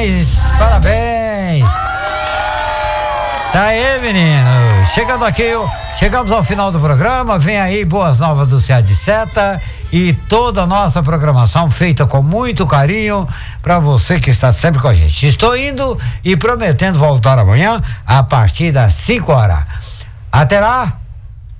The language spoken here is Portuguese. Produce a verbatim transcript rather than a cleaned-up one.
Parabéns, parabéns. Tá aí, menino. Chegando aqui, chegamos ao final do programa. Vem aí Boas Novas do C A de Seta e toda a nossa programação feita com muito carinho para você que está sempre com a gente. Estou indo e prometendo voltar amanhã a partir das cinco horas. Até lá.